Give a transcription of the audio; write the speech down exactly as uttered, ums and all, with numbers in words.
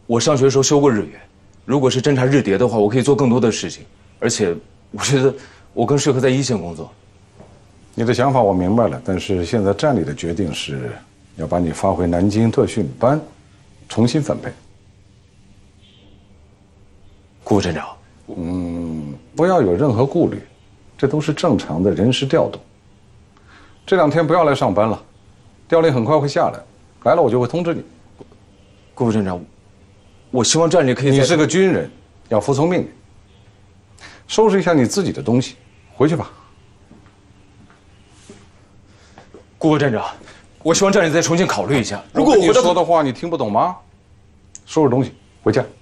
我上学的时候修过日语，如果是侦察日谍的话，我可以做更多的事情。而且，我觉得我更适合在一线工作。 你的想法我明白了，但是现在站里的决定是，要把你发回南京特训班，重新分配。 顾副镇长， 嗯，不要有任何顾虑，这都是正常的人事调动。这两天不要来上班了，调令很快会下来，来了我就会通知你。 顾副镇长，我希望站里可以。 你是个军人，要服从命令。收拾一下你自己的东西，回去吧。 顾副镇长，我希望站里再重新考虑一下。如果我跟你说的话你听不懂吗？收拾东西，回家。